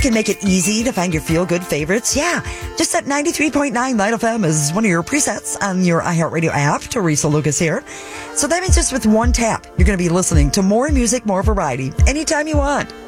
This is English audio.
can make it easy to find your feel-good favorites. Yeah, just set 93.9 Light FM as one of your presets on your iHeartRadio app. Teresa Lucas here. So that means just with one tap, you're going to be listening to more music, more variety, anytime you want.